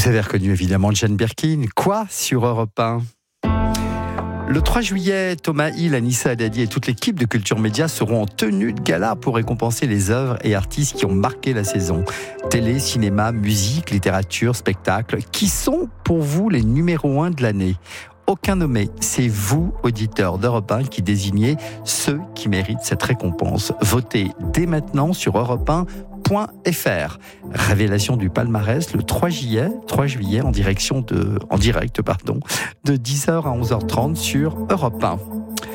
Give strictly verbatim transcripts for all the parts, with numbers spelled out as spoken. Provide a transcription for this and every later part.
Vous avez reconnu évidemment Jane Birkin. Quoi sur Europe un? Le trois juillet, Thomas Hill, Anissa Haddadi et toute l'équipe de Culture Média seront en tenue de gala pour récompenser les œuvres et artistes qui ont marqué la saison. Télé, cinéma, musique, littérature, spectacle. Qui sont pour vous les numéros un de l'année? Aucun nommé, c'est vous, auditeurs d'Europe un, qui désignez ceux qui méritent cette récompense. Votez dès maintenant sur europe un point f r. Révélation du palmarès le trois juillet, trois juillet en, direction de, en direct pardon, de dix heures à onze heures trente sur Europe un.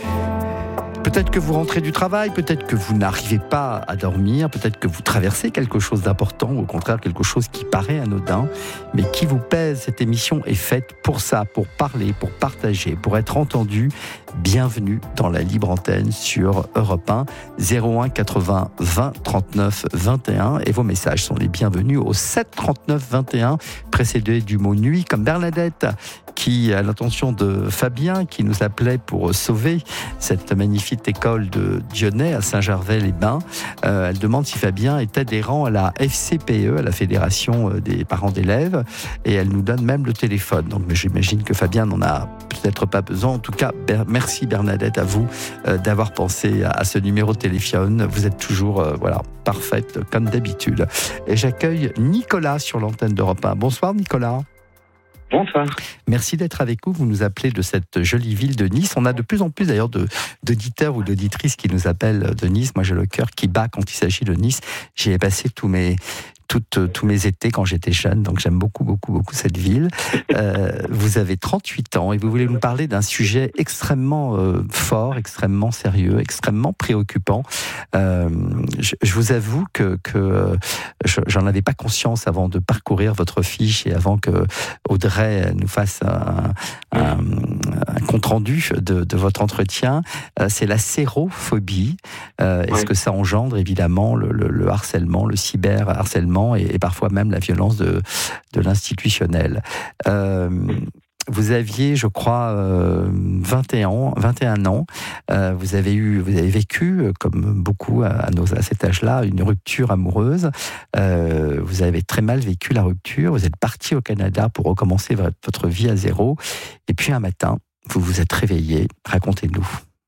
Peut-être que vous rentrez du travail, peut-être que vous n'arrivez pas à dormir, peut-être que vous traversez quelque chose d'important ou au contraire quelque chose qui paraît anodin, mais qui vous pèse. Cette émission est faite pour ça, pour parler, pour partager, pour être entendu. Bienvenue dans la libre antenne sur Europe un, zéro un quatre-vingts vingt trente-neuf vingt et un, et vos messages sont les bienvenus au sept trente-neuf vingt et un, précédé du mot nuit, comme Bernadette, qui a l'intention de Fabien, qui nous appelait pour sauver cette magnifique école de Dionnet à Saint-Gervais-les-Bains. Euh, elle demande si Fabien est adhérent à la F C P E, à la Fédération des parents d'élèves, et elle nous donne même le téléphone. Donc j'imagine que Fabien n'en a peut-être pas besoin. En tout cas, merci Bernadette à vous euh, d'avoir pensé à, à ce numéro de téléphone. Vous êtes toujours euh, voilà, parfaite comme d'habitude. Et j'accueille Nicolas sur l'antenne d'Europe un. Bonsoir Nicolas. Bonsoir. Merci d'être avec nous. Vous nous appelez de cette jolie ville de Nice. On a de plus en plus d'ailleurs de, d'auditeurs ou d'auditrices qui nous appellent de Nice. Moi, j'ai le cœur qui bat quand il s'agit de Nice. J'y ai passé tous mes, toutes, tous mes étés quand j'étais jeune, donc j'aime beaucoup, beaucoup, beaucoup cette ville. Euh, vous avez trente-huit ans et vous voulez nous parler d'un sujet extrêmement euh, fort, extrêmement sérieux, extrêmement préoccupant. Euh, je, je vous avoue que, que je, j'en avais pas conscience avant de parcourir votre fiche et avant que Audrey nous fasse un, un, un compte-rendu de, de votre entretien. Euh, c'est la sérophobie. Euh, est-ce ouais. que ça engendre évidemment le, le, le harcèlement, le cyberharcèlement et, et parfois même la violence de, de l'institutionnel? euh, Vous aviez, je crois, euh, vingt et un ans. Euh, vous avez eu, vous avez vécu, comme beaucoup à, nos, à cet âge-là, une rupture amoureuse. Euh, vous avez très mal vécu la rupture. Vous êtes parti au Canada pour recommencer votre vie à zéro. Et puis un matin, vous vous êtes réveillé. Racontez-nous.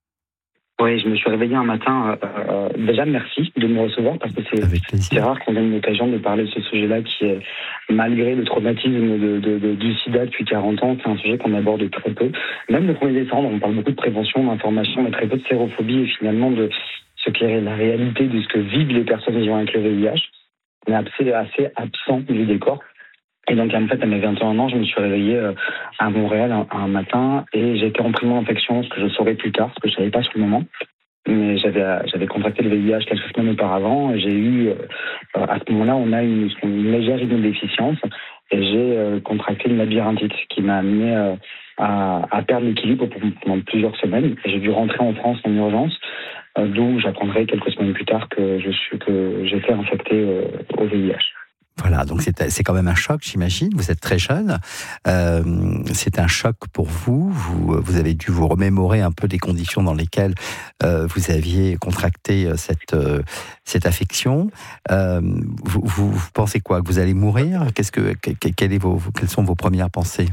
Oui, je me suis réveillé un matin. Euh, euh, déjà, merci de me recevoir parce que c'est, c'est rare qu'on ait une occasion de parler de ce sujet-là qui est, malgré le traumatisme de, de, de, du sida depuis quarante ans, c'est un sujet qu'on aborde très peu. Même le premier décembre, on parle beaucoup de prévention, d'information, mais très peu de sérophobie et finalement de ce qui est la réalité de ce que vivent les personnes vivant avec le V I H. On est assez, assez absent du décor. Et donc, en fait, à mes vingt et un ans, je me suis réveillé à Montréal un, un matin et j'ai été en primo-infection, ce que je saurais plus tard, ce que je savais pas sur le moment. Mais j'avais, j'avais contracté le V I H quelques semaines auparavant. Et j'ai eu, à ce moment-là, on a une, une légère immunodéficience et j'ai euh, contracté une labyrinthite qui m'a amené euh, à, à perdre l'équilibre pendant plusieurs semaines. Et j'ai dû rentrer en France en urgence, euh, d'où j'apprendrai quelques semaines plus tard que je suis, que j'étais infecté euh, au V I H. Voilà, donc c'est, c'est quand même un choc, j'imagine. Vous êtes très jeune. Euh, c'est un choc pour vous. vous. Vous avez dû vous remémorer un peu des conditions dans lesquelles euh, vous aviez contracté cette, euh, cette affection. Euh, vous, vous, vous pensez quoi? Que vous allez mourir? Qu'est-ce que, que, quelle est vos, quelles sont vos premières pensées?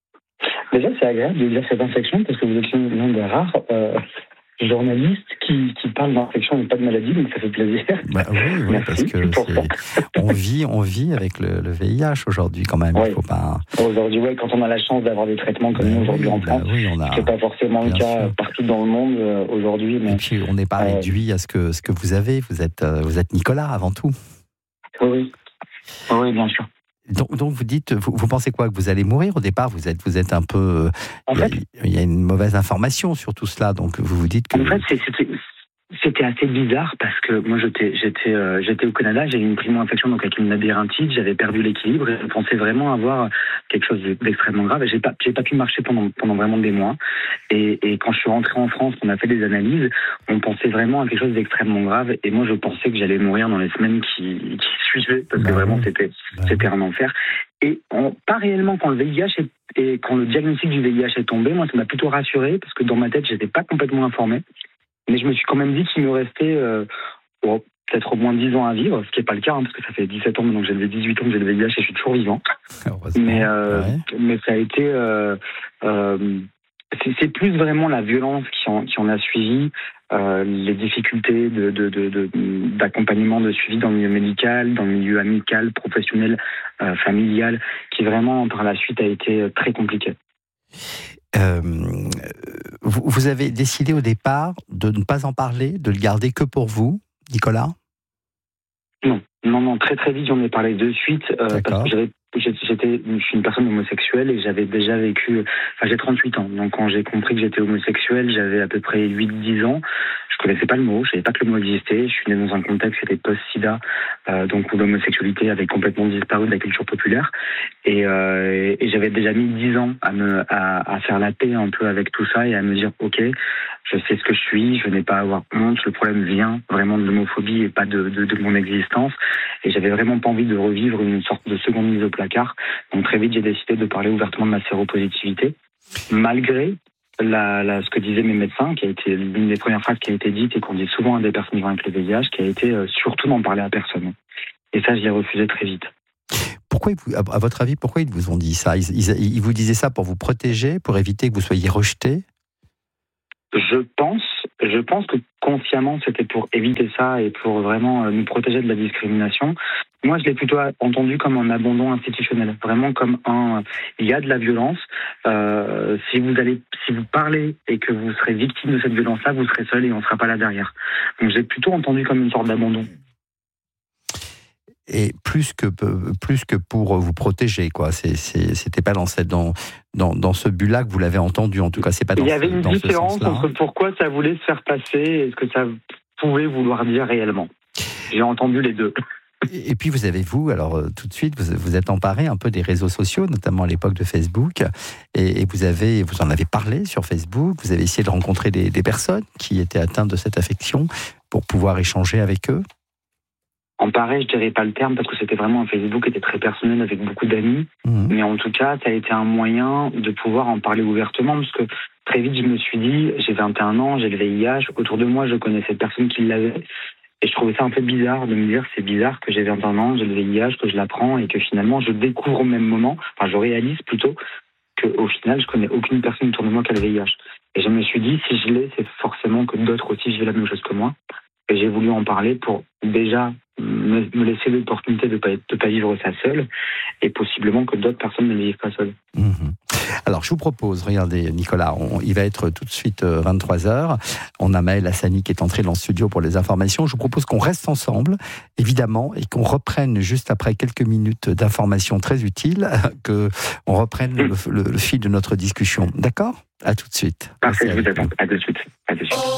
Déjà, c'est agréable de dire cette infection parce que vous êtes l'un des rares euh, journalistes qui, qui parlent d'infection et pas de maladie, donc ça fait plaisir. Bah oui, oui parce que c'est, on vit, on vit avec le, le V I H aujourd'hui quand même. Ouais. Il faut pas. Aujourd'hui, ouais, quand on a la chance d'avoir des traitements comme bah nous aujourd'hui oui, en France, bah oui, on a... c'est pas forcément le cas sûr. Partout dans le monde euh, aujourd'hui. Mais... Et puis on n'est pas euh... réduit à ce que ce que vous avez. Vous êtes, euh, vous êtes Nicolas avant tout. Oui, oui, bien sûr. Donc, donc vous dites, vous, vous pensez quoi, que vous allez mourir au départ? Vous êtes, vous êtes un peu. En il y a, fait, il y a une mauvaise information sur tout cela, donc vous vous dites que. En fait, c'est, c'était, c'était assez bizarre parce que moi, j'étais, j'étais, euh, j'étais au Canada, j'ai eu une primo-infection donc avec une labyrinthite, j'avais perdu l'équilibre et je pensais vraiment avoir quelque chose d'extrêmement grave. Et j'ai pas, j'ai pas pu marcher pendant pendant vraiment des mois. Et, et quand je suis rentré en France, on a fait des analyses, on pensait vraiment à quelque chose d'extrêmement grave. Et moi, je pensais que j'allais mourir dans les semaines qui, qui suivaient parce bah que vraiment, oui. c'était, bah c'était un enfer. Et on, pas réellement quand le V I H est, et quand le diagnostic du V I H est tombé, moi, ça m'a plutôt rassuré parce que dans ma tête, j'étais pas complètement informé. Mais je me suis quand même dit qu'il me restait euh, oh, peut-être au moins dix ans à vivre, ce qui n'est pas le cas, hein, parce que ça fait dix-sept ans maintenant que j'ai dix-huit ans que j'ai le V I H et je suis toujours vivant. Mais, euh, ouais. mais ça a été... Euh, euh, c'est, c'est plus vraiment la violence qui en, qui en a suivi, euh, les difficultés de, de, de, de, d'accompagnement, de suivi dans le milieu médical, dans le milieu amical, professionnel, euh, familial, qui vraiment, par la suite, a été très compliqué. Euh, vous, vous avez décidé au départ de ne pas en parler, de le garder que pour vous, Nicolas ? Non, non, non, très très vite, j'en ai parlé de suite, euh, parce que j'avais, j'étais, je suis une personne homosexuelle et j'avais déjà vécu, enfin j'ai trente-huit ans, donc quand j'ai compris que j'étais homosexuel, j'avais à peu près huit dix ans, je connaissais pas le mot, je savais pas que le mot existait, je suis né dans un contexte, c'était post-sida, euh, donc où l'homosexualité avait complètement disparu de la culture populaire, et, euh, et j'avais déjà mis dix ans à, me, à, à faire la paix un peu avec tout ça et à me dire, ok, je sais ce que je suis, je n'ai pas à avoir honte, le problème vient vraiment de l'homophobie et pas de, de, de mon existence. Et j'avais vraiment pas envie de revivre une sorte de seconde mise au placard. Donc très vite, j'ai décidé de parler ouvertement de ma séropositivité, malgré la, la, ce que disaient mes médecins, qui a été l'une des premières phrases qui a été dite et qu'on dit souvent à des personnes vivant avec le V I H, qui a été euh, surtout n'en parler à personne. Et ça, je l'ai refusé très vite. Pourquoi, à votre avis, pourquoi ils vous ont dit ça ? ils, ils, ils vous disaient ça pour vous protéger, pour éviter que vous soyez rejeté ? Je pense, je pense que consciemment, c'était pour éviter ça et pour vraiment nous protéger de la discrimination. Moi, je l'ai plutôt entendu comme un abandon institutionnel, vraiment comme un. Il y a de la violence. Euh, si vous allez, si vous parlez et que vous serez victime de cette violence-là, vous serez seul et on ne sera pas là derrière. Donc, j'ai plutôt entendu comme une sorte d'abandon. Et plus que plus que pour vous protéger, quoi. C'est, c'est, c'était pas dans cette dans dans dans ce but-là que vous l'avez entendu. En tout cas, c'est pas dans. Il y avait ce, une dans différence entre pourquoi ça voulait se faire passer et ce que ça pouvait vouloir dire réellement. J'ai entendu les deux. Et puis vous avez vous, alors tout de suite, vous vous êtes emparé un peu des réseaux sociaux, notamment à l'époque de Facebook, et, et vous avez vous en avez parlé sur Facebook. Vous avez essayé de rencontrer des, des personnes qui étaient atteintes de cette affection pour pouvoir échanger avec eux. Emparé, je dirais pas le terme parce que c'était vraiment un Facebook qui était très personnel avec beaucoup d'amis. Mmh. Mais en tout cas, ça a été un moyen de pouvoir en parler ouvertement parce que très vite, je me suis dit, j'ai vingt et un ans, j'ai le V I H. Autour de moi, je connaissais personne qui l'avait. Et je trouvais ça un peu bizarre de me dire, c'est bizarre que j'ai vingt et un ans, j'ai le V I H, que je l'apprends et que finalement, je découvre au même moment, enfin, je réalise plutôt qu'au final, je connais aucune personne autour de moi qui a le V I H. Et je me suis dit, si je l'ai, c'est forcément que d'autres aussi vivent la même chose que moi. Et j'ai voulu en parler pour déjà me laisser l'opportunité de ne pas, de pas vivre ça seul et possiblement que d'autres personnes ne le vivent pas seules. Mmh. Alors je vous propose, regardez Nicolas, on, il va être tout de suite euh, vingt-trois heures. On a Maëlle Hassani qui est entrée dans le studio pour les informations. Je vous propose qu'on reste ensemble, évidemment, et qu'on reprenne juste après quelques minutes d'informations très utiles, qu'on reprenne mmh. le, le, le fil de notre discussion. D'accord ? À tout de suite. Parfait, je vous attends. À tout de suite. À tout de suite.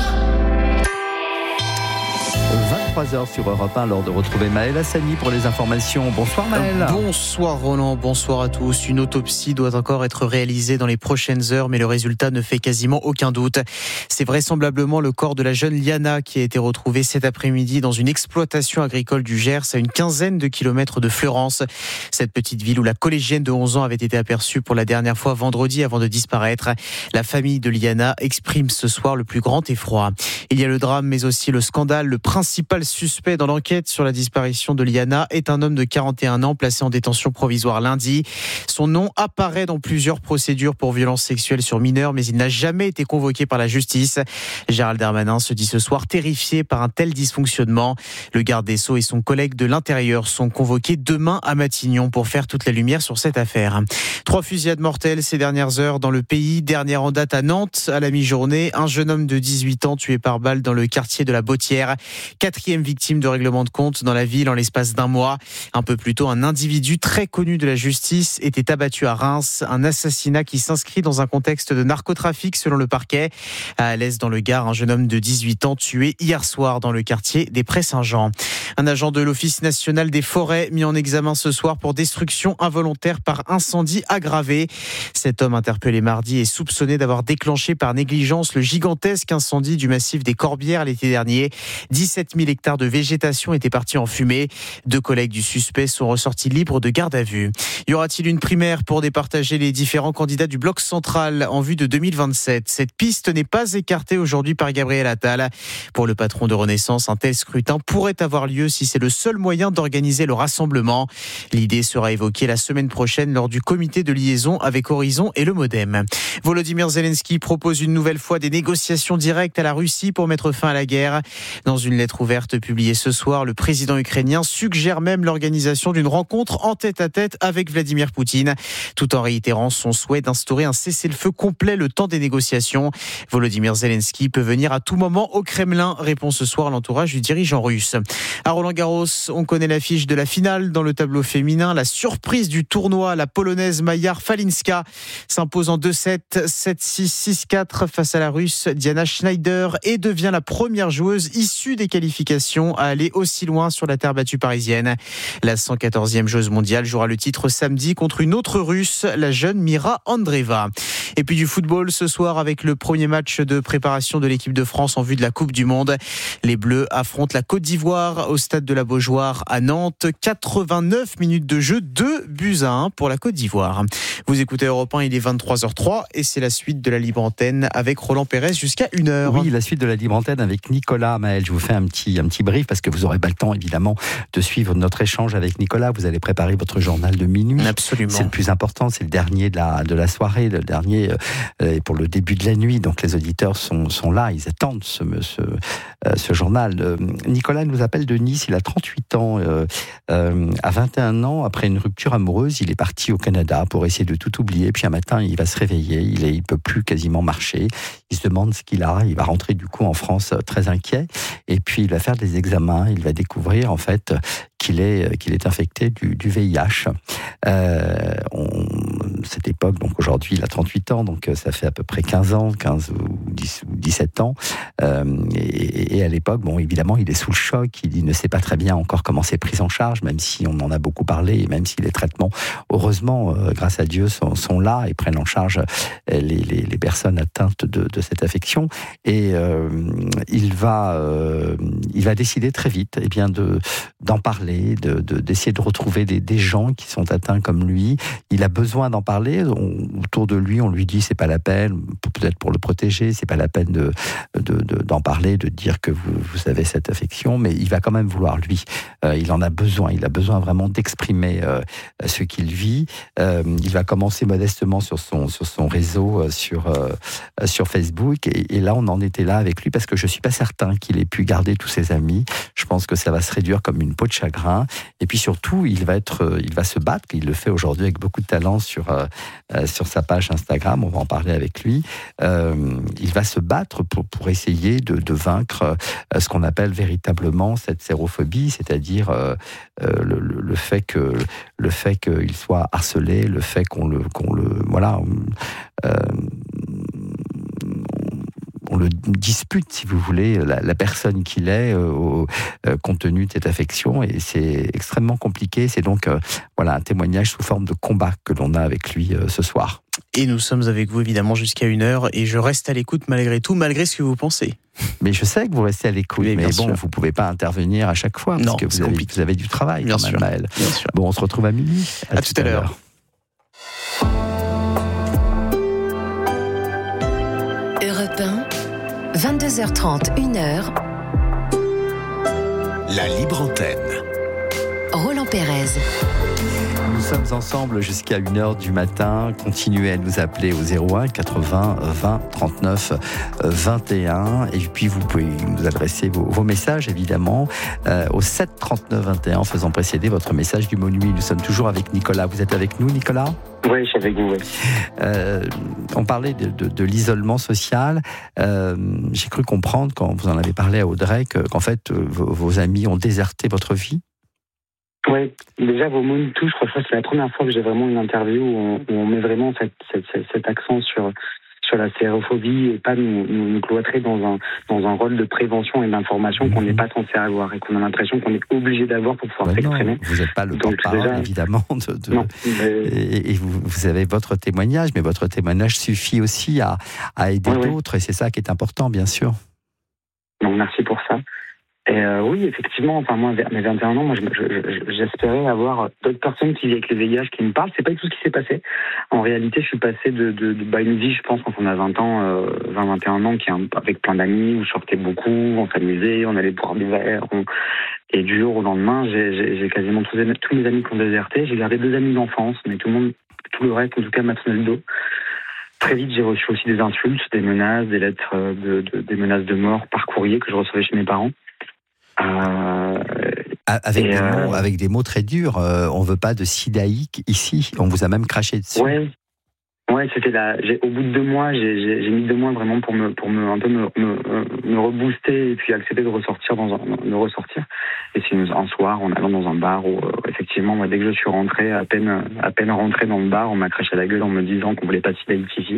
vingt-trois heures sur Europe un, lors de retrouver Maëlle Hassani pour les informations. Bonsoir Maëlle. Bonsoir Roland, bonsoir à tous. Une autopsie doit encore être réalisée dans les prochaines heures, mais le résultat ne fait quasiment aucun doute. C'est vraisemblablement le corps de la jeune Liana qui a été retrouvé cet après-midi dans une exploitation agricole du Gers, à une quinzaine de kilomètres de Fleurance. Cette petite ville où la collégienne de onze ans avait été aperçue pour la dernière fois vendredi avant de disparaître. La famille de Liana exprime ce soir le plus grand effroi. Il y a le drame, mais aussi le scandale. Le principal suspect dans l'enquête sur la disparition de Liana est un homme de quarante et un ans placé en détention provisoire lundi. Son nom apparaît dans plusieurs procédures pour violences sexuelles sur mineurs, mais il n'a jamais été convoqué par la justice. Gérald Darmanin se dit ce soir terrifié par un tel dysfonctionnement. Le garde des Sceaux et son collègue de l'Intérieur sont convoqués demain à Matignon pour faire toute la lumière sur cette affaire. Trois fusillades mortelles ces dernières heures dans le pays. Dernière en date à Nantes, à la mi-journée. Un jeune homme de dix-huit ans tué par balle dans le quartier de la Bottière. Quatrième victime de règlement de compte dans la ville en l'espace d'un mois. Un peu plus tôt, un individu très connu de la justice était abattu à Reims. Un assassinat qui s'inscrit dans un contexte de narcotrafic selon le parquet. À Alès dans le Gard, un jeune homme de dix-huit ans tué hier soir dans le quartier des Prés-Saint-Jean. Un agent de l'Office national des forêts mis en examen ce soir pour destruction involontaire par incendie aggravé. Cet homme interpellé mardi est soupçonné d'avoir déclenché par négligence le gigantesque incendie du massif des Corbières l'été dernier. dix-sept sept mille hectares de végétation étaient partis en fumée. Deux collègues du suspect sont ressortis libres de garde à vue. Y aura-t-il une primaire pour départager les différents candidats du bloc central en vue de deux mille vingt-sept ? Cette piste n'est pas écartée aujourd'hui par Gabriel Attal. Pour le patron de Renaissance, un tel scrutin pourrait avoir lieu si c'est le seul moyen d'organiser le rassemblement. L'idée sera évoquée la semaine prochaine lors du comité de liaison avec Horizon et le Modem. Volodymyr Zelensky propose une nouvelle fois des négociations directes à la Russie pour mettre fin à la guerre. Dans une lettre ouverte publiée ce soir, le président ukrainien suggère même l'organisation d'une rencontre en tête-à-tête avec Vladimir Poutine, tout en réitérant son souhait d'instaurer un cessez-le-feu complet le temps des négociations. Volodymyr Zelensky peut venir à tout moment au Kremlin, répond ce soir l'entourage du dirigeant russe. À Roland-Garros, on connaît l'affiche de la finale dans le tableau féminin. La surprise du tournoi, la polonaise Maja Falinska s'impose en deux sept, sept six, six quatre face à la russe Diana Schneider et devient la première joueuse issue des qualifications à aller aussi loin sur la terre battue parisienne. La cent quatorzième joueuse mondiale jouera le titre samedi contre une autre russe, la jeune Mira Andreeva. Et puis du football ce soir avec le premier match de préparation de l'équipe de France en vue de la Coupe du Monde. Les Bleus affrontent la Côte d'Ivoire au stade de la Beaujoire à Nantes. quatre-vingt-neuf minutes de jeu, deux buts à un pour la Côte d'Ivoire. Vous écoutez Europe un, il est vingt-trois heures zéro trois et c'est la suite de la Libre Antenne avec Roland Pérez jusqu'à une heure. Oui, la suite de la Libre Antenne avec Nicolas Maël. Je vous fais un petit, un petit brief parce que vous n'aurez pas le temps évidemment de suivre notre échange avec Nicolas. Vous allez préparer votre journal de minuit. Absolument. C'est le plus important, c'est le dernier de la, de la soirée, le dernier euh, pour le début de la nuit. Donc les auditeurs sont, sont là, ils attendent ce, ce, euh, ce journal. Euh, Nicolas nous appelle de Nice, il a trente-huit ans. Euh, euh, à vingt et un ans, après une rupture amoureuse, il est parti au Canada pour essayer de tout oublier. Puis un matin, il va se réveiller, il ne il peut plus quasiment marcher. Il se demande ce qu'il a. Il va rentrer du coup en France très inquiet. Et puis il va faire des examens. Il va découvrir en fait qu'il est, qu'il est infecté du, du V I H. Euh, on, cette époque, donc aujourd'hui il a trente-huit ans, donc ça fait à peu près quinze ans, quinze ou dix ou dix-sept ans. Euh, et, et à l'époque, bon, évidemment, il est sous le choc. Il ne sait pas très bien encore comment c'est pris en charge, même si on en a beaucoup parlé, et même si les traitements, heureusement, euh, grâce à Dieu, sont, sont là et prennent en charge les, les, les personnes atteintes de, de cette affection. Et euh, il va, euh, il va décider très vite, eh bien, de d'en parler, de, de d'essayer de retrouver des, des gens qui sont atteints comme lui. Il a besoin d'en parler. On, autour de lui, on lui dit c'est pas la peine, peut-être pour le protéger, c'est pas la peine de, de, de d'en parler, de dire que vous, vous avez cette affection, mais il va quand même vouloir lui. Euh, il en a besoin. Il a besoin vraiment d'exprimer euh, ce qu'il vit. Euh, il va commencer modestement sur son sur son réseau, euh, sur euh, sur Facebook, et, et là on en était là avec lui parce que je suis pas certain qu'il ait pu garder tous ses amis. Je pense que ça va se réduire comme une peau de chagrin. Et puis surtout, il va être, il va se battre. Il le fait aujourd'hui avec beaucoup de talent sur euh, sur sa page Instagram. On va en parler avec lui. Euh, il va se battre pour pour essayer de, de vaincre euh, ce qu'on appelle véritablement cette sérophobie, c'est-à-dire euh, euh, le, le fait que le fait qu'il soit harcelé, le fait qu'on le qu'on le voilà. Euh, on le dispute, si vous voulez, la, la personne qu'il est, euh, au, euh, compte tenu de cette affection, et c'est extrêmement compliqué. C'est donc euh, voilà un témoignage sous forme de combat que l'on a avec lui euh, ce soir. Et nous sommes avec vous évidemment jusqu'à une heure, et je reste à l'écoute malgré tout, malgré ce que vous pensez. Mais je sais que vous restez à l'écoute, mais, mais bon, sûr. vous pouvez pas intervenir à chaque fois, parce non, que vous avez, vous avez du travail, bien quand même, sûr. Maël. Bien sûr. Bon, on se retrouve à minuit. À, à tout, tout à l'heure. Europe un, vingt-deux heures trente, une heure. La Libre Antenne. Roland Pérez. Nous sommes ensemble jusqu'à une heure du matin. Continuez à nous appeler au zéro un quatre-vingts vingt trente-neuf vingt et un. Et puis vous pouvez nous adresser vos, vos messages évidemment euh, au sept trente-neuf vingt et un, faisant précéder votre message du mot nuit. Nous sommes toujours avec Nicolas. Vous êtes avec nous, Nicolas ? Oui, je suis avec vous, oui. Euh, on parlait de, de, de l'isolement social. Euh, j'ai cru comprendre, quand vous en avez parlé à Audrey, que, qu'en fait, vos, vos amis ont déserté votre vie. Oui, déjà vos mots me touchent. Je crois que c'est la première fois que j'ai vraiment une interview où on, où on met vraiment cette, cette, cet accent sur, sur la sérophobie et pas nous, nous, nous cloîtrer dans un, dans un rôle de prévention et d'information qu'on n'est pas censé avoir et qu'on a l'impression qu'on est obligé d'avoir pour pouvoir ouais, s'exprimer. Non, vous n'êtes pas le Donc, porte-parole, déjà... évidemment. De, de... Non, mais... Et, et vous, vous avez votre témoignage, mais votre témoignage suffit aussi à, à aider ouais, d'autres, ouais. et c'est ça qui est important, bien sûr. Donc, merci pour ça. Et euh, oui, effectivement, enfin moi, à mes vingt et un ans, moi, je, je, j'espérais avoir d'autres personnes qui vivent avec le V I H qui me parlent. C'est pas du tout ce qui s'est passé. En réalité, je suis passé de, de, de bah, une vie, je pense, quand on a vingt ans, euh, vingt, vingt et un ans, qui est un, avec plein d'amis, où je sortais beaucoup, on s'amusait, on allait boire des verres. On... Et du jour au lendemain, j'ai, j'ai, j'ai quasiment tous, tous mes amis qui ont déserté. J'ai gardé deux amis d'enfance, mais tout le monde, tout le reste, en tout cas, m'a tourné le dos. Très vite, j'ai reçu aussi des insultes, des menaces, des lettres, de, de, des menaces de mort par courrier que je recevais chez mes parents. Euh, avec, des euh, mots, avec des mots très durs. Euh, on ne veut pas de sidaïque ici. On vous a même craché dessus. Ouais, ouais, c'était là. J'ai, au bout de deux mois, j'ai, j'ai, j'ai mis deux mois vraiment pour me, pour me, un peu me, me, me rebooster et puis accepter de ressortir dans un, de ressortir. Et c'est un soir, en allant dans un bar où, euh, effectivement, moi, dès que je suis rentré, à peine, à peine rentré dans le bar, on m'a craché à la gueule en me disant qu'on voulait pas de sidaïque ici.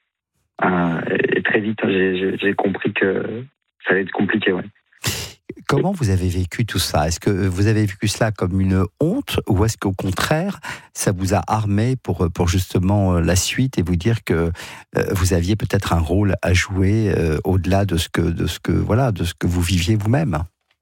Euh, et, et très vite, j'ai, j'ai, j'ai compris que ça allait être compliqué, ouais. Comment vous avez vécu tout ça ? Est-ce que vous avez vécu cela comme une honte ou est-ce qu'au contraire, ça vous a armé pour, pour justement la suite et vous dire que vous aviez peut-être un rôle à jouer au-delà de ce que, de ce que, voilà, de ce que vous viviez vous-même ?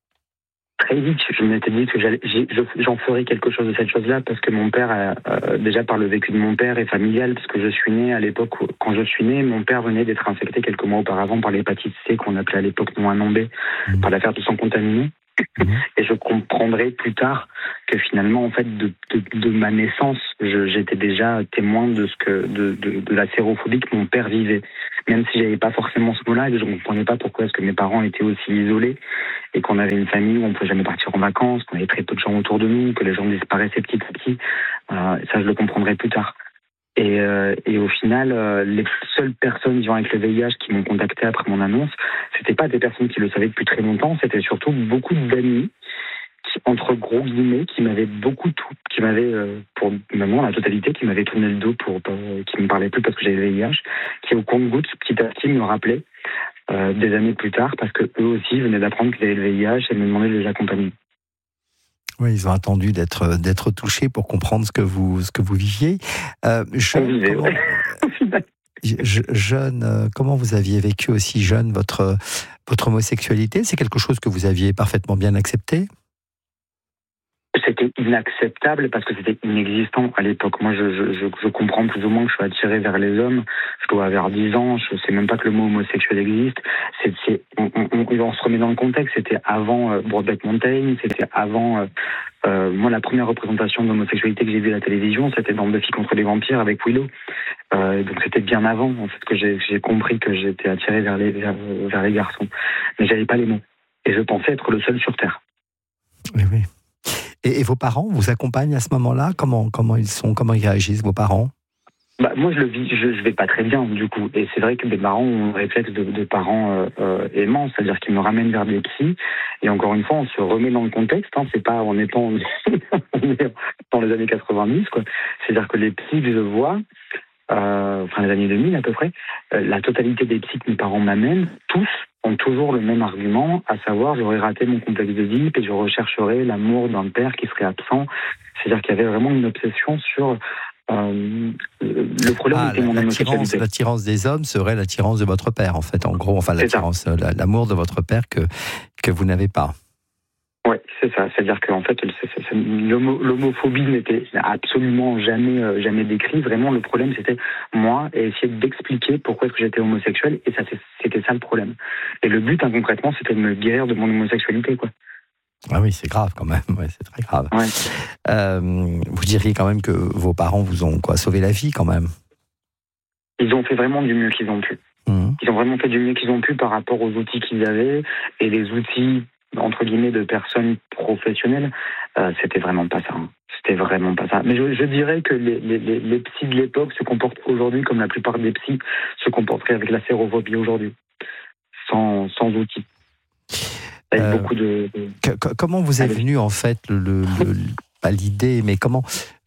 Très vite, je m'étais dit que j'allais, j'en ferais quelque chose de cette chose-là parce que mon père, a, euh, déjà par le vécu de mon père est familial, parce que je suis né à l'époque, où, quand je suis né, mon père venait d'être infecté quelques mois auparavant par l'hépatite C, qu'on appelait à l'époque non un B, mmh. par l'affaire du sang contaminé. Mmh. Et je comprendrai plus tard que finalement, en fait, de, de, de ma naissance, je, j'étais déjà témoin de ce que, de, de, de la sérophobie que mon père vivait. Même si j'avais pas forcément ce mot-là, et que je ne comprenais pas pourquoi est-ce que mes parents étaient aussi isolés, et qu'on avait une famille où on ne pouvait jamais partir en vacances, qu'on avait très peu de gens autour de nous, que les gens disparaissaient petit à petit. Euh, ça, je le comprendrai plus tard. Et, euh, et au final, euh, les seules personnes vivant avec le V I H qui m'ont contacté après mon annonce, c'était pas des personnes qui le savaient depuis très longtemps, c'était surtout beaucoup d'amis, qui, entre gros guillemets, qui m'avaient beaucoup tout, qui m'avaient, euh, pour maintenant la totalité, qui m'avaient tourné le dos pour, euh, qui me parlaient plus parce que j'avais le V I H, qui au compte-gouttes, petit à petit, me rappelaient euh, des années plus tard, parce que eux aussi venaient d'apprendre qu'ils avaient le V I H et me demandaient de les accompagner. Oui, ils ont attendu d'être d'être touchés pour comprendre ce que vous ce que vous viviez. Euh, jeune, vivait, comment, ouais. je, jeune, euh, comment vous aviez vécu aussi jeune votre votre homosexualité ? C'est quelque chose que vous aviez parfaitement bien accepté ? C'était inacceptable parce que c'était inexistant à l'époque. Moi, je, je, je, je comprends plus ou moins que je suis attiré vers les hommes. Je dois avoir dix ans. Je sais même pas que le mot homosexuel existe. C'est, c'est, on, on, on se remet dans le contexte. C'était avant euh, Brokeback Mountain. C'était avant. Euh, euh, moi, la première représentation d'homosexualité que j'ai vue à la télévision, c'était dans Buffy contre les vampires avec Willow. Euh, donc c'était bien avant en fait que j'ai, j'ai compris que j'étais attiré vers les vers, vers les garçons. Mais j'avais pas les mots. Et je pensais être le seul sur Terre. Oui, oui. Et, et vos parents vous accompagnent à ce moment-là ? Comment, comment ils sont ? Comment ils réagissent, vos parents ? Bah, moi, je le vis, je, je vais pas très bien, du coup. Et c'est vrai que mes parents ont un réflexe de, de parents euh, euh, aimants, c'est-à-dire qu'ils me ramènent vers des psys. Et encore une fois, on se remet dans le contexte. Hein, c'est pas en étant dans les années quatre-vingt-dix, quoi. C'est-à-dire que les psys que je vois, euh, enfin les années deux mille à peu près, euh, la totalité des psys que mes parents m'amènent, tous ont toujours le même argument, à savoir j'aurais raté mon complexe de Oedipe et je rechercherais l'amour d'un père qui serait absent. C'est-à-dire qu'il y avait vraiment une obsession sur euh, le problème ah, était mon homosexualité. L'attirance des hommes serait l'attirance de votre père, en fait, en gros, enfin l'attirance, l'amour de votre père que que vous n'avez pas. Oui, c'est ça. C'est-à-dire qu'en fait, c'est, c'est, c'est, l'homo, l'homophobie n'était absolument jamais, euh, jamais décrite. Vraiment, le problème, c'était moi et essayer d'expliquer pourquoi est-ce que j'étais homosexuel. Et ça, c'était ça le problème. Et le but, hein, concrètement, c'était de me guérir de mon homosexualité, quoi. Ah oui, c'est grave quand même. Ouais, c'est très grave. Ouais. Euh, vous diriez quand même que vos parents vous ont quoi, sauvé la vie quand même ? Ils ont fait vraiment du mieux qu'ils ont pu. Mmh. Ils ont vraiment fait du mieux qu'ils ont pu par rapport aux outils qu'ils avaient et les outils entre guillemets de personnes professionnelles, euh, c'était vraiment pas ça. Hein. C'était vraiment pas ça. Mais je, je dirais que les, les, les psys de l'époque se comportent aujourd'hui comme la plupart des psys se comporteraient avec la sérophobie aujourd'hui, sans, sans outils. Avec euh, beaucoup de, de... Que, comment vous est venue en fait le, le, le pas l'idée, mais comment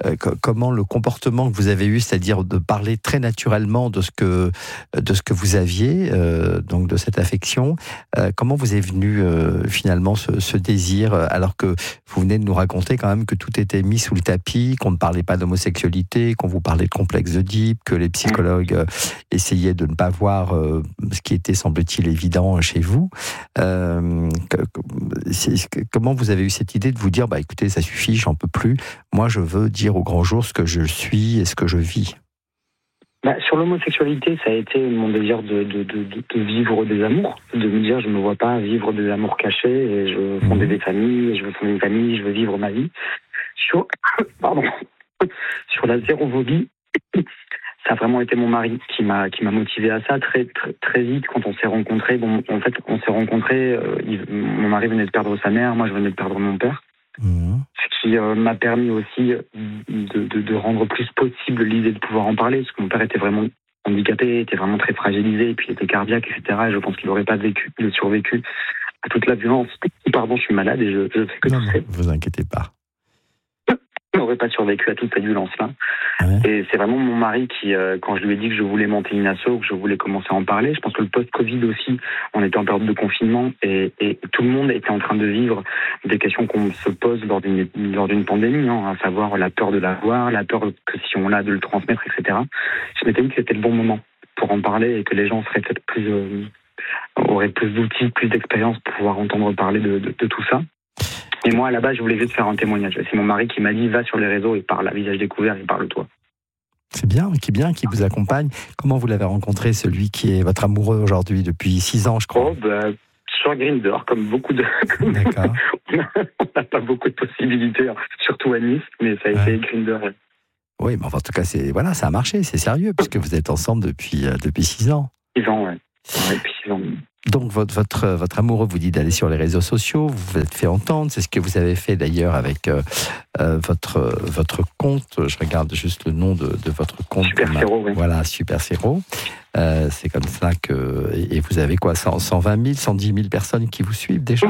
euh, comment le comportement que vous avez eu, c'est-à-dire de parler très naturellement de ce que, de ce que vous aviez, euh, donc de cette affection, euh, comment vous est venu euh, finalement ce, ce désir, alors que vous venez de nous raconter quand même que tout était mis sous le tapis, qu'on ne parlait pas d'homosexualité, qu'on vous parlait de complexe d'Oedipe, que les psychologues euh, essayaient de ne pas voir euh, ce qui était, semble-t-il, évident chez vous. Euh, que, que, comment vous avez eu cette idée de vous dire, bah écoutez, ça suffit, j'en peux plus, moi je veux dire au grand jour ce que je suis et ce que je vis? Bah, sur l'homosexualité, ça a été mon désir de, de, de, de vivre des amours, de me dire je ne me vois pas vivre des amours cachés, et je veux fonder des familles, et je veux fonder une famille, je veux vivre ma vie. Sur, pardon, sur la zérophobie, ça a vraiment été mon mari qui m'a qui m'a motivé à ça très très, très vite quand on s'est rencontrés. Bon, en fait, on s'est rencontrés. Euh, il, mon mari venait de perdre sa mère, moi je venais de perdre mon père. Mmh. Ce qui euh, m'a permis aussi de, de, de rendre plus possible l'idée de pouvoir en parler, parce que mon père était vraiment handicapé, était vraiment très fragilisé, et puis il était cardiaque, et cetera. Et je pense qu'il n'aurait pas vécu, il survécu à toute la violence. Pardon, je suis malade et je, je sais que non, tout non, vous inquiétez pas. Il n'aurait pas survécu à toute cette violence-là. Ouais. Et c'est vraiment mon mari qui, euh, quand je lui ai dit que je voulais monter une asso, que je voulais commencer à en parler, je pense que le post-Covid aussi, on était en période de confinement et, et tout le monde était en train de vivre des questions qu'on se pose lors d'une, lors d'une pandémie, hein, à savoir la peur de l'avoir, la peur que si on l'a de le transmettre, et cetera. Je m'étais dit que c'était le bon moment pour en parler et que les gens seraient peut-être plus, euh, auraient plus d'outils, plus d'expérience pour pouvoir entendre parler de, de, de tout ça. Et moi, à la base, je voulais juste faire un témoignage. C'est mon mari qui m'a dit, va sur les réseaux et parle à visage découvert et parle-toi. C'est bien, qui est bien, qui vous accompagne. Comment vous l'avez rencontré, celui qui est votre amoureux aujourd'hui, depuis six ans, je crois? Oh, bah, sur Grindr, comme beaucoup de... D'accord. On n'a pas beaucoup de possibilités, surtout à Nice, mais ça a ouais. été Grindr. Oui, mais enfin, en tout cas, c'est, voilà, ça a marché, c'est sérieux, puisque vous êtes ensemble depuis, euh, depuis six ans. Six ans, oui. Ouais, depuis six ans. Donc votre, votre, votre amoureux vous dit d'aller sur les réseaux sociaux, vous vous êtes fait entendre, c'est ce que vous avez fait d'ailleurs avec euh, euh, votre, votre compte, je regarde juste le nom de, de votre compte. Super Zéro, oui. Voilà, Super Zéro. Euh, c'est comme ça que... Et vous avez quoi, cent, cent vingt mille, cent dix mille personnes qui vous suivent déjà?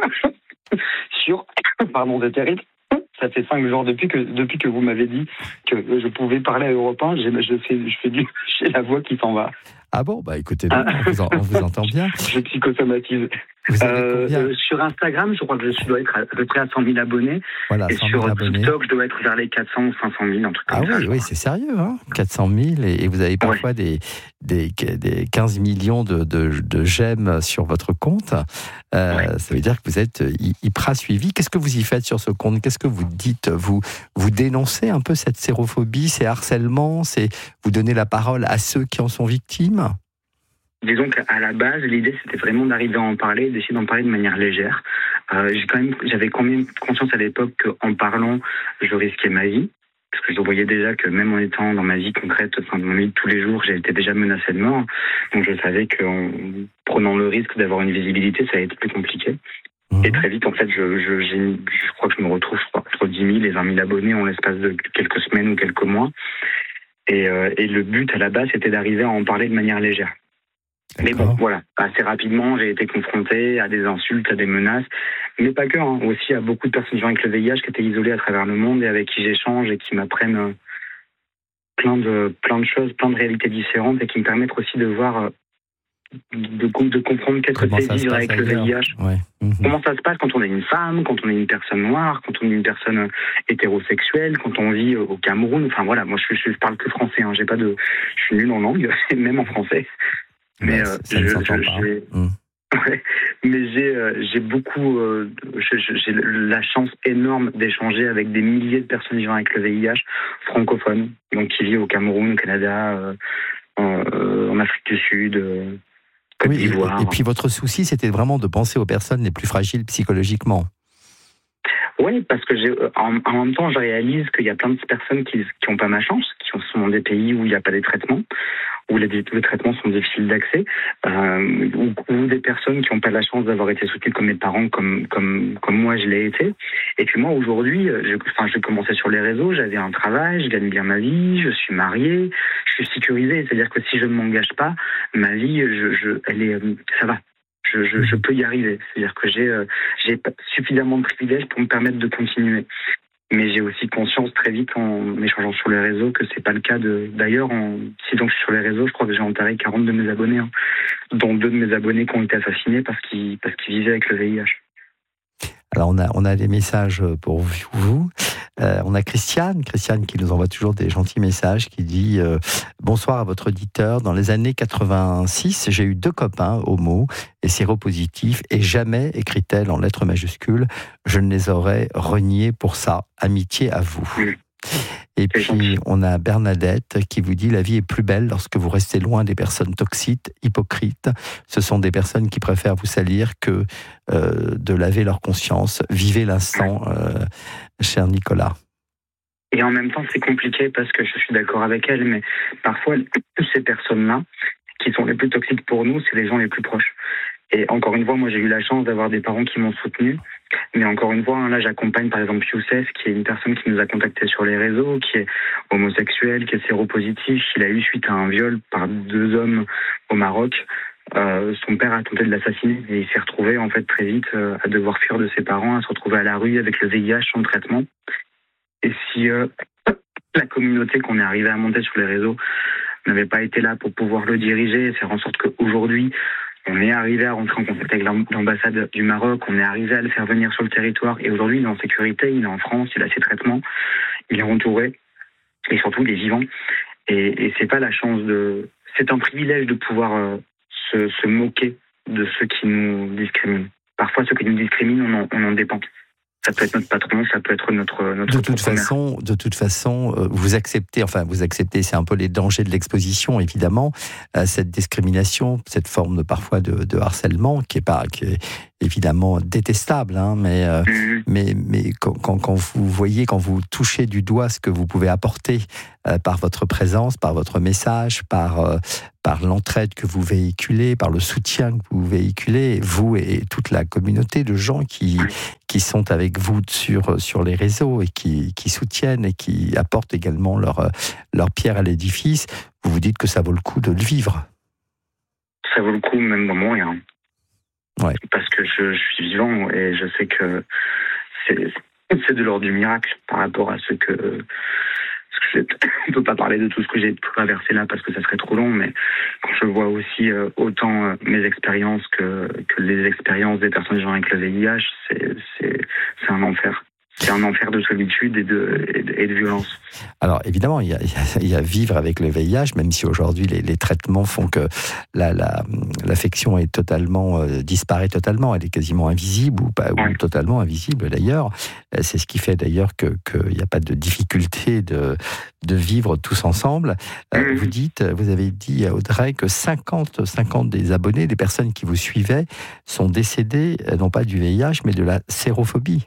Sur... Pardon, c'est terrible. Ça fait cinq jours depuis que, depuis que vous m'avez dit que je pouvais parler à Europe un, j'ai, je, fais, je fais du... J'ai la voix qui s'en va. Ah bon, bah écoutez, ah. on, vous en, on vous entend bien. Je psychosomatise. Vous avez euh, combien euh, sur Instagram, je crois que je dois être à peu près à cent mille abonnés. Voilà, et sur abonnés. TikTok, je dois être vers les quatre cents ou cinq cent mille, un truc ah comme oui, ça. Ah oui, c'est sérieux, hein, quatre cent mille, et, et vous avez parfois ouais. des, des, des quinze millions de, de, de j'aime sur votre compte. Euh, ouais. Ça veut dire que vous êtes hyper suivi. Qu'est-ce que vous y faites sur ce compte? Qu'est-ce que vous dites? Vous, vous dénoncez un peu cette sérophobie, ces harcèlements, c'est, vous donnez la parole à ceux qui en sont victimes? Disons qu'à la base, l'idée, c'était vraiment d'arriver à en parler, d'essayer d'en parler de manière légère. Euh, j'ai quand même, j'avais quand même conscience à l'époque qu'en parlant, je risquais ma vie. Parce que je voyais déjà que même en étant dans ma vie concrète, enfin, dans ma vie de tous les jours, j'étais déjà menacé de mort. Donc je savais qu'en prenant le risque d'avoir une visibilité, ça allait être plus compliqué. Mmh. Et très vite, en fait, je, je, j'ai, je crois que je me retrouve je crois, entre dix mille et vingt mille abonnés en l'espace de quelques semaines ou quelques mois. Et, euh, et le but, à la base, c'était d'arriver à en parler de manière légère. Mais bon, voilà, assez rapidement, j'ai été confronté à des insultes, à des menaces, mais pas que, hein, aussi à beaucoup de personnes vivant avec le V I H qui étaient isolées à travers le monde et avec qui j'échange et qui m'apprennent plein de, plein de choses, plein de réalités différentes et qui me permettent aussi de voir, de, de comprendre qu'est-ce que c'est vivre avec le V I H. Ouais. Mmh. Comment ça se passe quand on est une femme, quand on est une personne noire, quand on est une personne hétérosexuelle, quand on vit au Cameroun. Enfin voilà, moi je, je, je parle que français, hein, j'ai pas de, je suis nul en langue, même en français. Mais euh, ça je, je, j'ai, mmh. ouais, mais j'ai, euh, j'ai beaucoup, euh, je, je, j'ai la chance énorme d'échanger avec des milliers de personnes vivant avec le V I H francophones, donc qui vivent au Cameroun, au Canada, euh, en, euh, en Afrique du Sud, euh, Côte oui, d'Ivoire. Et, et puis votre souci, c'était vraiment de penser aux personnes les plus fragiles psychologiquement. Oui, parce que j'ai, en, en même temps, je réalise qu'il y a plein de personnes qui n'ont pas ma chance, qui sont dans des pays où il n'y a pas des traitements, où les, les traitements sont difficiles d'accès, euh, ou, ou des personnes qui n'ont pas la chance d'avoir été soutenues comme mes parents, comme, comme, comme moi je l'ai été. Et puis moi, aujourd'hui, je, enfin, je commençais sur les réseaux, j'avais un travail, je gagne bien ma vie, je suis marié, je suis sécurisé. C'est-à-dire que si je ne m'engage pas, ma vie, je, je, elle est, ça va. Je, je, je peux y arriver. C'est-à-dire que j'ai, euh, j'ai suffisamment de privilèges pour me permettre de continuer. Mais j'ai aussi conscience très vite en échangeant sur les réseaux que c'est pas le cas de. D'ailleurs, en... si donc je suis sur les réseaux, je crois que j'ai enterré quarante de mes abonnés, hein, dont deux de mes abonnés qui ont été assassinés parce qu'ils parce qu'ils vivaient avec le V I H. Alors on a on a des messages pour vous. Euh, on a Christiane, Christiane qui nous envoie toujours des gentils messages, qui dit euh, bonsoir à votre auditeur. Dans les années quatre-vingt-six, j'ai eu deux copains homo et séropositifs et jamais, écrit-elle en lettres majuscules, je ne les aurais reniés pour ça. Amitié à vous. Oui. Et puis, on a Bernadette qui vous dit « La vie est plus belle lorsque vous restez loin des personnes toxiques, hypocrites. Ce sont des personnes qui préfèrent vous salir que euh, de laver leur conscience. Vivez l'instant, euh, cher Nicolas. » Et en même temps, c'est compliqué parce que je suis d'accord avec elle, mais parfois, ces personnes-là, qui sont les plus toxiques pour nous, c'est les gens les plus proches. Et encore une fois, moi, j'ai eu la chance d'avoir des parents qui m'ont soutenu. Mais encore une fois, hein, là, j'accompagne par exemple Youssef, qui est une personne qui nous a contactés sur les réseaux, qui est homosexuel, qui est séropositif. Il a eu, suite à un viol par deux hommes au Maroc, euh, son père a tenté de l'assassiner. Et il s'est retrouvé, en fait, très vite euh, à devoir fuir de ses parents, à se retrouver à la rue avec le V I H sans traitement. Et si euh, la communauté qu'on est arrivé à monter sur les réseaux n'avait pas été là pour pouvoir le diriger et faire en sorte qu'aujourd'hui, on est arrivé à rentrer en contact avec l'ambassade du Maroc, on est arrivé à le faire venir sur le territoire, et aujourd'hui il est en sécurité, il est en France, il a ses traitements, il est entouré, et surtout il est vivant. Et, et c'est pas la chance de... C'est un privilège de pouvoir euh, se, se moquer de ceux qui nous discriminent. Parfois ceux qui nous discriminent, on en, on en dépend. Ça peut être notre patron, ça peut être notre notre. De toute façon, de toute façon, vous acceptez, enfin vous acceptez, c'est un peu les dangers de l'exposition, évidemment, à cette discrimination, cette forme de parfois de, de harcèlement qui est pas, qui est évidemment détestable, hein, mais euh, mmh. mais mais quand, quand quand vous voyez, quand vous touchez du doigt ce que vous pouvez apporter euh, par votre présence, par votre message, par euh, par l'entraide que vous véhiculez, par le soutien que vous véhiculez, vous et toute la communauté de gens qui qui sont avec vous sur sur les réseaux et qui qui soutiennent et qui apportent également leur leur pierre à l'édifice, vous vous dites que ça vaut le coup de le vivre. Ça vaut le coup même dans mon rien. Ouais. Parce que je, je suis vivant et je sais que c'est, c'est de l'ordre du miracle par rapport à ce que, ce que j'ai, on ne peut pas parler de tout ce que j'ai traversé là parce que ça serait trop long, mais quand je vois aussi euh, autant euh, mes expériences que, que les expériences des personnes vivant avec le V I H, c'est, c'est, c'est un enfer. C'est un enfer de solitude et de, et de, et de violence. Alors évidemment, il y, a, il y a vivre avec le V I H, même si aujourd'hui les, les traitements font que la, la, l'affection est totalement euh, disparaît totalement, elle est quasiment invisible ou pas, ouais. ou totalement invisible d'ailleurs. C'est ce qui fait d'ailleurs que qu'il n'y a pas de difficulté de de vivre tous ensemble. Euh, mmh. Vous dites, vous avez dit à Audrey que cinquante, cinquante des abonnés, des personnes qui vous suivaient, sont décédés non pas du V I H mais de la sérophobie.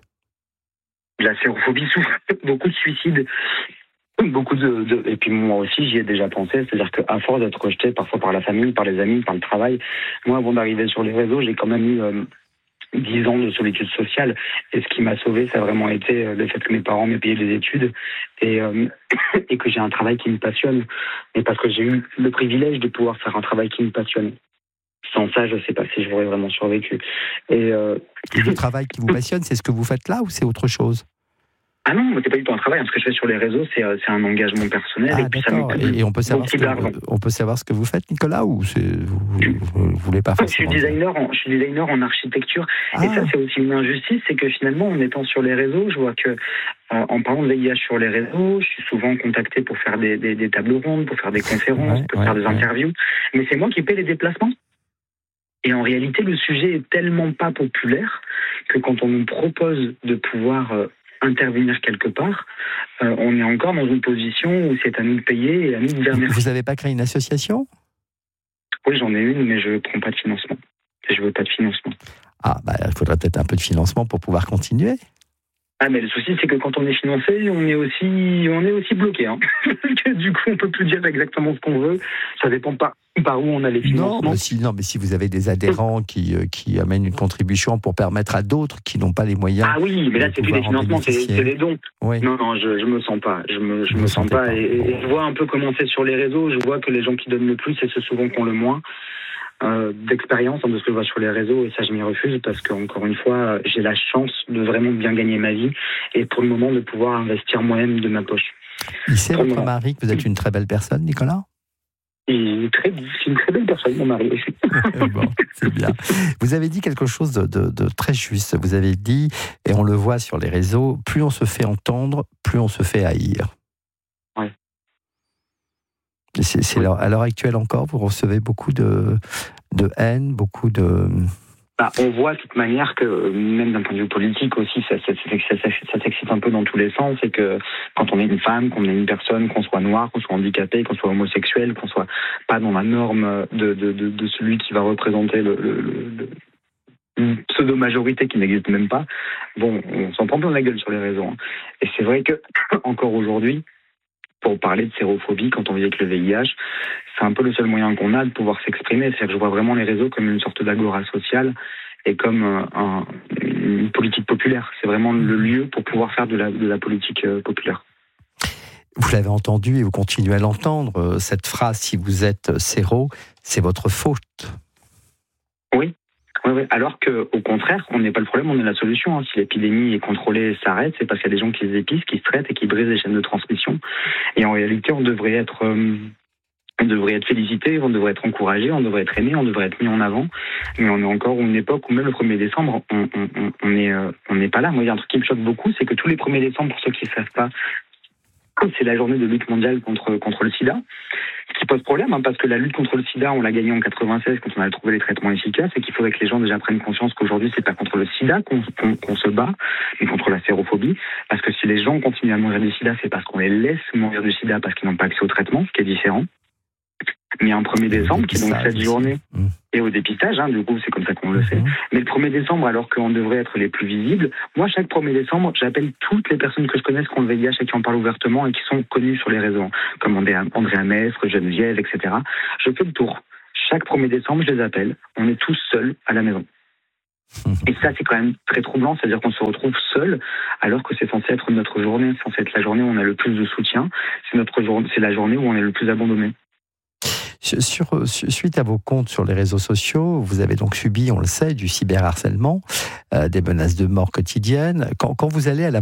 La sérophobie souffre beaucoup de suicides, beaucoup de, de... Et puis moi aussi, j'y ai déjà pensé. C'est-à-dire qu'à force d'être rejeté parfois par la famille, par les amis, par le travail, moi, avant d'arriver sur les réseaux, j'ai quand même eu euh, dix ans de solitude sociale. Et ce qui m'a sauvé, ça a vraiment été euh, le fait que mes parents m'aient payé des études et, euh, et que j'ai un travail qui me passionne. Et parce que j'ai eu le privilège de pouvoir faire un travail qui me passionne. Sans ça, je ne sais pas si j'aurais vraiment survécu. Et, euh... et le travail qui vous passionne, c'est ce que vous faites là ou c'est autre chose ? Ah non, c'est pas du tout un travail. Ce que je fais sur les réseaux, c'est, c'est un engagement personnel. Ah, et puis d'accord. Ça et on peut, savoir ce que, on peut savoir ce que vous faites, Nicolas, ou c'est, vous ne voulez pas faire ça ? Je suis designer en, je suis designer en architecture. Ah. Et ça, c'est aussi une injustice. C'est que finalement, en étant sur les réseaux, je vois que, euh, en parlant de V I H sur les réseaux, je suis souvent contacté pour faire des, des, des tables rondes, pour faire des conférences, ouais, pour ouais, faire des ouais. interviews. Mais c'est moi qui paie les déplacements. Et en réalité, le sujet est tellement pas populaire que quand on nous propose de pouvoir euh, intervenir quelque part, euh, on est encore dans une position où c'est à nous de payer et à nous de dire merci. Vous n'avez pas créé une association ? Oui, j'en ai une, mais je ne prends pas de financement. Je ne veux pas de financement. Ah, bah, il faudrait peut-être un peu de financement pour pouvoir continuer. Ah, mais le souci, c'est que quand on est financé, on est aussi, on est aussi bloqué. Hein. Du coup, on ne peut plus dire exactement ce qu'on veut. Ça dépend pas par où on a les financements. Non, mais si, non, mais si vous avez des adhérents qui, euh, qui amènent une contribution pour permettre à d'autres qui n'ont pas les moyens. Ah oui, mais là, c'est plus des financements, c'est, c'est des dons. Oui. Non, non, je ne me sens pas. Je me, je me sens pas. pas. Et, et je vois un peu comment c'est sur les réseaux. Je vois que les gens qui donnent le plus, c'est ceux souvent qui ont le moins. euh, d'expérience hein, de ce que je vois sur les réseaux, et ça je m'y refuse parce qu'encore une fois, j'ai la chance de vraiment bien gagner ma vie et pour le moment de pouvoir investir moi-même de ma poche. Il sait votre mari que vous êtes une très belle personne, Nicolas ? Et très, c'est une très belle personne, mon mari aussi. Bon, c'est bien. Vous avez dit quelque chose de, de, de très juste. Vous avez dit, et on le voit sur les réseaux, plus on se fait entendre, plus on se fait haïr. Oui. C'est, c'est oui. À l'heure actuelle encore, vous recevez beaucoup de, de haine, beaucoup de... Bah, on voit de toute manière que, même d'un point de vue politique aussi, ça, ça, ça, ça, ça s'excite un peu dans tous les sens. C'est que quand on est une femme, qu'on est une personne, qu'on soit noir, qu'on soit handicapé, qu'on soit homosexuel, qu'on soit pas dans la norme de, de, de, de celui qui va représenter le, le, le, une pseudo-majorité qui n'existe même pas, bon, on s'en prend plein la gueule sur les réseaux. Hein. Et c'est vrai que, encore aujourd'hui, pour parler de sérophobie, quand on vit avec le V I H, c'est un peu le seul moyen qu'on a de pouvoir s'exprimer. C'est-à-dire que je vois vraiment les réseaux comme une sorte d'agora sociale et comme un, une politique populaire. C'est vraiment le lieu pour pouvoir faire de la, de la politique populaire. Vous l'avez entendu et vous continuez à l'entendre, cette phrase, si vous êtes séro, c'est votre faute. Oui. Oui, oui. Alors qu'au contraire, on n'est pas le problème, on est la solution. Si l'épidémie est contrôlée et s'arrête, c'est parce qu'il y a des gens qui les épicent, qui se traitent et qui brisent les chaînes de transmission. Et en réalité, on devrait être, euh, on devrait être félicité, on devrait être encouragé, on devrait être aimé, on devrait être mis en avant. Mais on est encore à une époque où même le premier décembre, on on, on n'est euh, on n'est pas là. Moi, il y a un truc qui me choque beaucoup, c'est que tous les premiers décembre, pour ceux qui ne savent pas, c'est la journée de lutte mondiale contre, contre le sida. Ce qui pose problème, hein, parce que la lutte contre le sida, on l'a gagnée en quatre-vingt-seize quand on a trouvé les traitements efficaces, et qu'il faudrait que les gens déjà prennent conscience qu'aujourd'hui, c'est pas contre le sida qu'on, qu'on, qu'on se bat, mais contre la sérophobie. Parce que si les gens continuent à mourir du sida, c'est parce qu'on les laisse mourir du sida parce qu'ils n'ont pas accès au traitement, ce qui est différent. Mais un premier décembre, qui est donc cette journée, mmh. et au dépistage, hein, du coup, c'est comme ça qu'on le fait. Mmh. Mais le premier décembre, alors qu'on devrait être les plus visibles, moi, chaque premier décembre, j'appelle toutes les personnes que je connaisse qui ont le V I H et qui en parlent ouvertement et qui sont connues sur les réseaux, comme Andrea Mestre, Geneviève, et cetera. Je fais le tour. Chaque premier décembre, je les appelle. On est tous seuls à la maison. Mmh. Et ça, c'est quand même très troublant, c'est-à-dire qu'on se retrouve seul, alors que c'est censé être notre journée, c'est censé être la journée où on a le plus de soutien, c'est, notre journée, c'est la journée où on est le plus abandonné. Sur, suite à vos comptes sur les réseaux sociaux, vous avez donc subi, on le sait, du cyberharcèlement, euh, des menaces de mort quotidiennes. Quand, quand vous allez à la